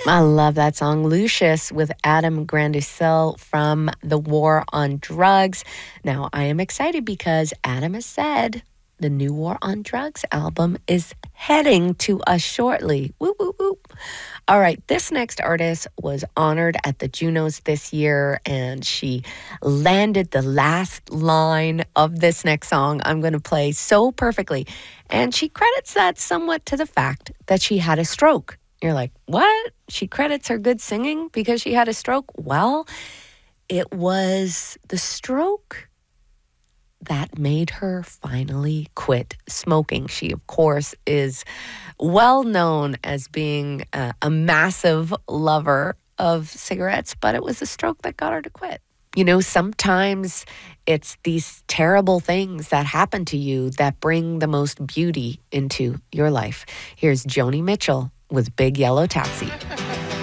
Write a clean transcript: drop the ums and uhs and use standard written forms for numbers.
I love that song, Lucius, with Adam Grandisel from The War on Drugs. Now, I am excited because Adam has said the new War on Drugs album is heading to us shortly. Woo, woo, woo. All right, this next artist was honored at the Junos this year, and she landed the last line of this next song I'm going to play so perfectly. And she credits that somewhat to the fact that she had a stroke. You're like, what? She credits her good singing because she had a stroke? Well, it was the stroke that made her finally quit smoking. She, of course, is well known as being a massive lover of cigarettes, but it was a stroke that got her to quit. You know, sometimes it's these terrible things that happen to you that bring the most beauty into your life. Here's Joni Mitchell with Big Yellow Taxi.